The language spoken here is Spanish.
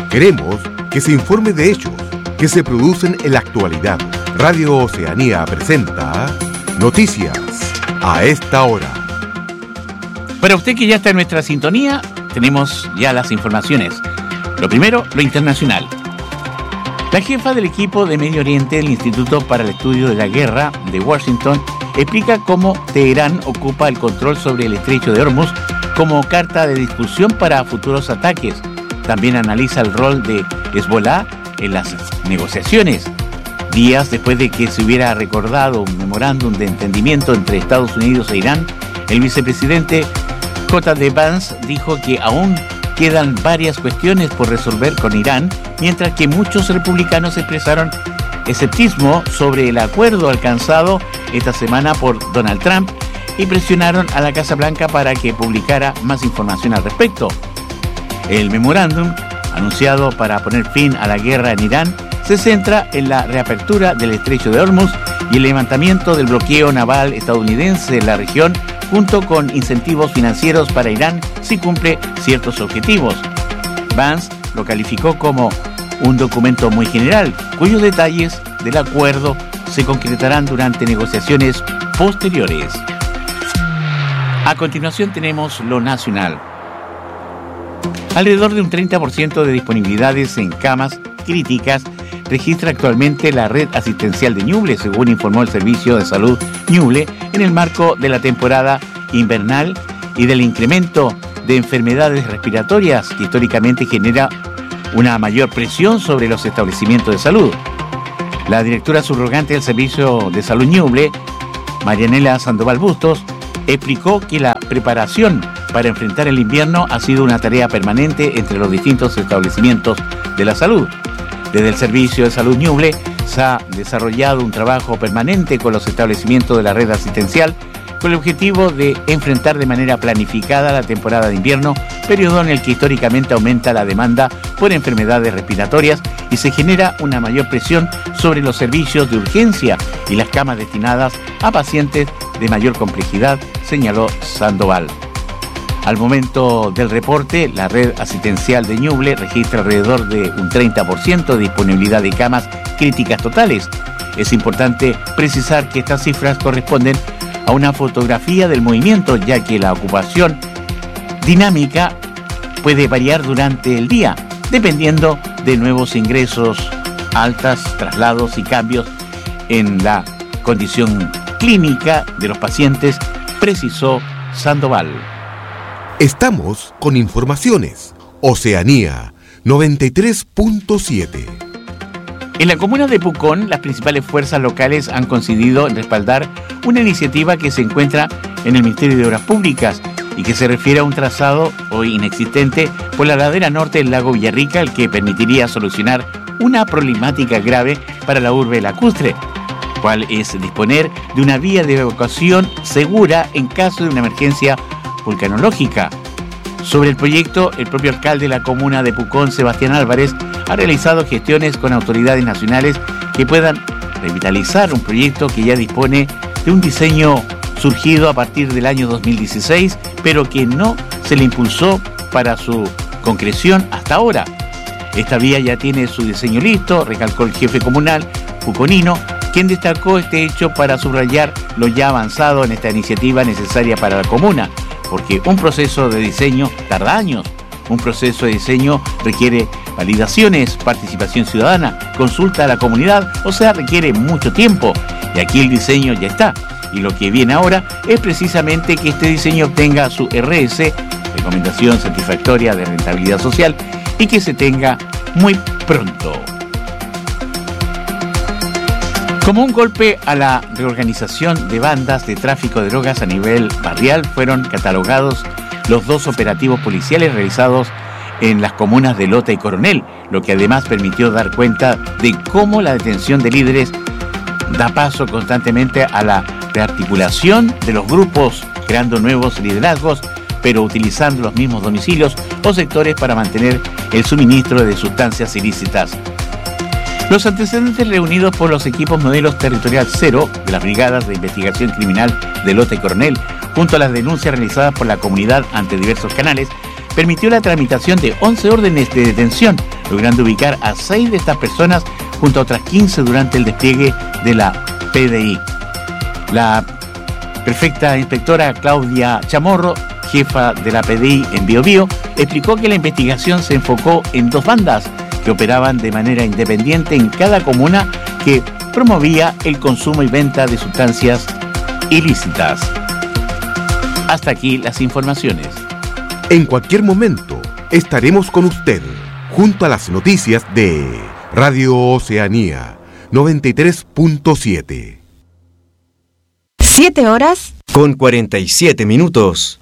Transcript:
Queremos que se informe de hechos que se producen en la actualidad. Radio Oceanía presenta Noticias a esta hora. Para usted que ya está en nuestra sintonía, tenemos ya las informaciones. Lo primero, lo internacional. La jefa del equipo de Medio Oriente del Instituto para el Estudio de la Guerra de Washington explica cómo Teherán ocupa el control sobre el estrecho de Hormuz como carta de discusión para futuros ataques. También analiza el rol de Hezbollah en las negociaciones. Días después de que se hubiera recordado un memorándum de entendimiento entre Estados Unidos e Irán, el vicepresidente J.D. Vance dijo que aún quedan varias cuestiones por resolver con Irán, mientras que muchos republicanos expresaron escepticismo sobre el acuerdo alcanzado esta semana por Donald Trump y presionaron a la Casa Blanca para que publicara más información al respecto. El memorándum, anunciado para poner fin a la guerra en Irán, se centra en la reapertura del estrecho de Hormuz y el levantamiento del bloqueo naval estadounidense en la región, junto con incentivos financieros para Irán si cumple ciertos objetivos. Vance lo calificó como un documento muy general, cuyos detalles del acuerdo se concretarán durante negociaciones posteriores. A continuación tenemos lo nacional. Alrededor de un 30% de disponibilidades en camas críticas registra actualmente la red asistencial de Ñuble, según informó el Servicio de Salud Ñuble, en el marco de la temporada invernal y del incremento de enfermedades respiratorias que históricamente genera una mayor presión sobre los establecimientos de salud. La directora subrogante del Servicio de Salud Ñuble, Marianela Sandoval Bustos, explicó que la preparación para enfrentar el invierno ha sido una tarea permanente entre los distintos establecimientos de la salud. Desde el Servicio de Salud Ñuble se ha desarrollado un trabajo permanente con los establecimientos de la red asistencial con el objetivo de enfrentar de manera planificada la temporada de invierno, periodo en el que históricamente aumenta la demanda por enfermedades respiratorias y se genera una mayor presión sobre los servicios de urgencia y las camas destinadas a pacientes de mayor complejidad, señaló Sandoval. Al momento del reporte, la red asistencial de Ñuble registra alrededor de un 30% de disponibilidad de camas críticas totales. Es importante precisar que estas cifras corresponden a una fotografía del movimiento, ya que la ocupación dinámica puede variar durante el día, dependiendo de nuevos ingresos, altas, traslados y cambios en la condición clínica de los pacientes, precisó Sandoval. Estamos con informaciones. Oceanía 93.7. En la comuna de Pucón, las principales fuerzas locales han coincidido en respaldar una iniciativa que se encuentra en el Ministerio de Obras Públicas y que se refiere a un trazado hoy inexistente por la ladera norte del lago Villarrica, el que permitiría solucionar una problemática grave para la urbe lacustre, cual es disponer de una vía de evacuación segura en caso de una emergencia vulcanológica. Sobre el proyecto, el propio alcalde de la comuna de Pucón, Sebastián Álvarez, ha realizado gestiones con autoridades nacionales que puedan revitalizar un proyecto que ya dispone de un diseño surgido a partir del año 2016, pero que no se le impulsó para su concreción hasta ahora. Esta vía ya tiene su diseño listo, recalcó el jefe comunal puconino, quien destacó este hecho para subrayar lo ya avanzado en esta iniciativa necesaria para la comuna, porque un proceso de diseño tarda años. Un proceso de diseño requiere validaciones, participación ciudadana, consulta a la comunidad, o sea, requiere mucho tiempo. Y aquí el diseño ya está. Y lo que viene ahora es precisamente que este diseño obtenga su RS, Recomendación Satisfactoria de Rentabilidad Social, y que se tenga muy pronto. Como un golpe a la reorganización de bandas de tráfico de drogas a nivel barrial, fueron catalogados los 2 operativos policiales realizados en las comunas de Lota y Coronel, lo que además permitió dar cuenta de cómo la detención de líderes da paso constantemente a la rearticulación de los grupos, creando nuevos liderazgos, pero utilizando los mismos domicilios o sectores para mantener el suministro de sustancias ilícitas. Los antecedentes reunidos por los equipos modelos territorial 0 de las brigadas de investigación criminal de Lota y Coronel, junto a las denuncias realizadas por la comunidad ante diversos canales, permitió la tramitación de 11 órdenes de detención, logrando ubicar a 6 de estas personas junto a otras 15 durante el despliegue de la PDI. La prefecta inspectora Claudia Chamorro, jefa de la PDI en Biobío, explicó que la investigación se enfocó en 2 bandas que operaban de manera independiente en cada comuna que promovía el consumo y venta de sustancias ilícitas. Hasta aquí las informaciones. En cualquier momento estaremos con usted junto a las noticias de Radio Oceanía 93.7. 7 horas con 47 minutos.